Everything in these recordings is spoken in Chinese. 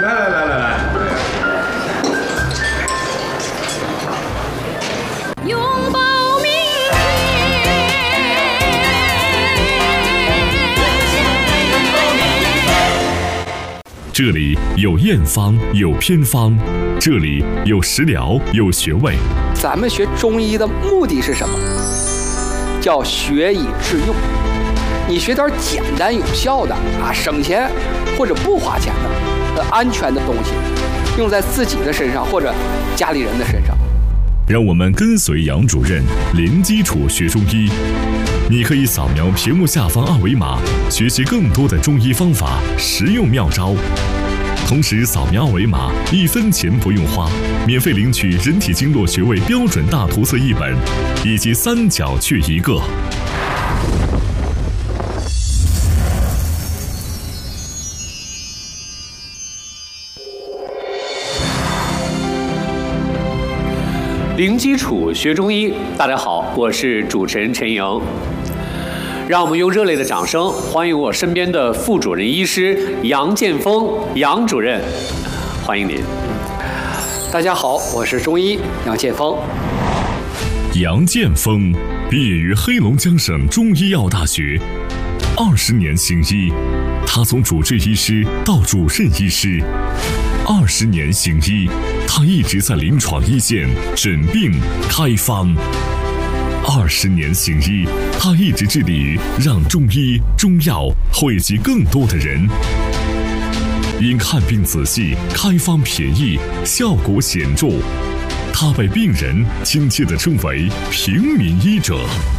来， 拥抱明这里有验方，有偏方，这里有食疗，有穴位。 咱们学中医的目的是什么？叫学以致用。你学点简单有效的啊，省钱或者不花钱的、安全的东西，用在自己的身上或者家里人的身上。 让我们跟随杨主任零基础学中医。你可以扫描屏幕下方二维码，学习更多的中医方法、实用妙招。同时，扫描二维码1分钱不用花，免费领取人体经络穴位标准大图册1本，以及3角穴1个。 零基础学中医，大家好，我是主持人陈莹。让我们用热烈的掌声欢迎我身边的副主任医师杨建峰杨主任，欢迎您。 大家好，我是中医杨建峰。 杨建峰毕业于黑龙江省中医药大学，20年行医，他从主治医师到主任医师，20年行医，他一直在临床一线诊病开方。20年行医，他一直致力于让中医中药惠及更多的人。因看病仔细、开方便宜、效果显著，他被病人亲切地称为平民医者。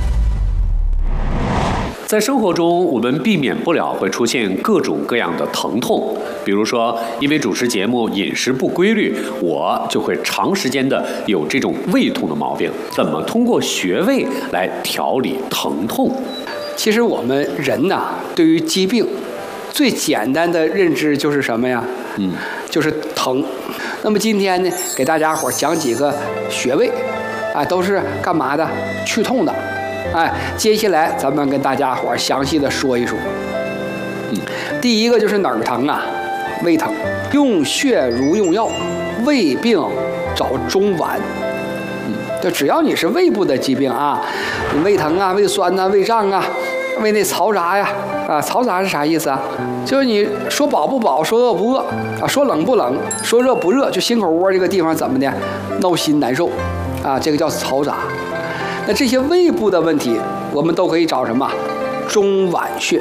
在生活中，我们避免不了会出现各种各样的疼痛，比如说，因为主持节目饮食不规律，我就会长时间的有这种胃痛的毛病。怎么通过穴位来调理疼痛？ 其实我们人呐，对于疾病最简单的认知就是什么呀？就是疼。那么今天呢，给大家伙讲几个穴位，啊，都是干嘛的？去痛的。哎，接下来咱们跟大家伙详细的说一说。第一个就是哪儿疼啊？胃疼。用穴如用药，胃病找中脘。就只要你是胃部的疾病啊，你胃疼啊、胃酸啊、胃胀啊、胃内嘈杂呀，啊，嘈杂是啥意思啊？就是你说饱不饱，说饿不饿啊，说冷不冷，说热不热，就心口窝这个地方怎么的，闹心难受啊，这个叫嘈杂。那这些胃部的问题，我们都可以找什么？中脘穴。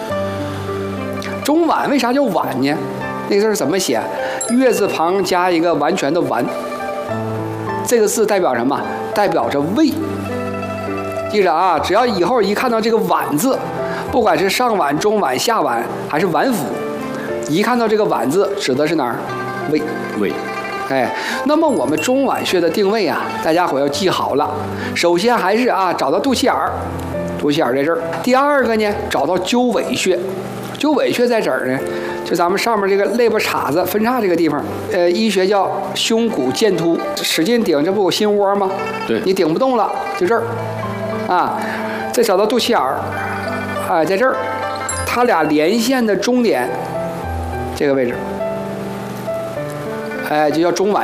中脘为啥叫脘呢？那个字怎么写？月字旁加一个完全的完。这个字代表什么？代表着胃。记着啊，只要以后一看到这个脘字，不管是上脘、中脘、下脘还是脘腹，一看到这个脘字，指的是哪儿？胃。 胃。 哎，那么我们中脘穴的定位啊，大家伙要记好了。首先还是啊，找到肚脐眼儿，肚脐眼在这儿。第二个呢，找到鸠尾穴。鸠尾穴在这儿呢，就咱们上面这个肋巴叉子分叉这个地方，医学叫胸骨剑突，使劲顶，这不有心窝吗？ 对， 你顶不动了，就这儿，啊，再找到肚脐眼儿，啊，在这儿，它俩连线的终点，这个位置。哎，就叫中脘